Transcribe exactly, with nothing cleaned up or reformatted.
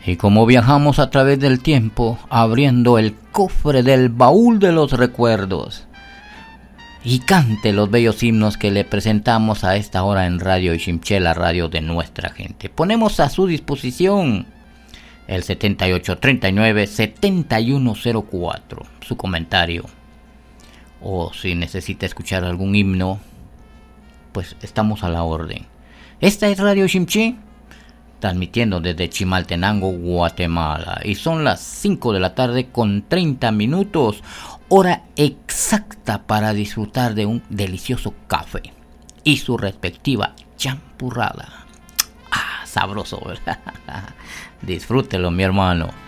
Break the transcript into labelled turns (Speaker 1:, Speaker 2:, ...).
Speaker 1: Y como viajamos a través del tiempo, abriendo el cofre del baúl de los recuerdos, y cante los bellos himnos que le presentamos a esta hora en Radio Iximché, la radio de nuestra gente. Ponemos a su disposición el setenta y ocho treinta y nueve setenta y uno cero cuatro, su comentario. O si necesita escuchar algún himno, pues estamos a la orden. Esta es Radio Iximché, transmitiendo desde Chimaltenango, Guatemala. Y son las cinco de la tarde con treinta minutos. Hora exacta para disfrutar de un delicioso café y su respectiva champurrada. Ah, sabroso, ¿verdad? Disfrútelo, mi hermano.